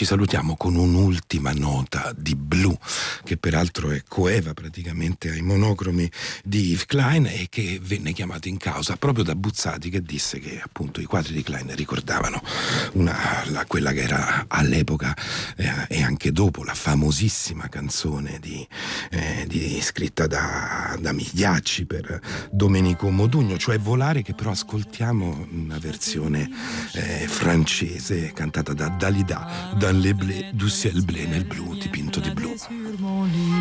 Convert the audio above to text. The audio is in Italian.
ci salutiamo con un'ultima nota di blu, che peraltro è coeva praticamente ai monocromi di Yves Klein e che venne chiamato in causa proprio da Buzzati, che disse che appunto i quadri di Klein ricordavano quella che era all'epoca e anche dopo la famosissima canzone scritta da Migliacci per Domenico Modugno, cioè Volare, che però ascoltiamo una versione francese cantata da Dalida, dans les blés du ciel bleu, nel blu dipinto di blu.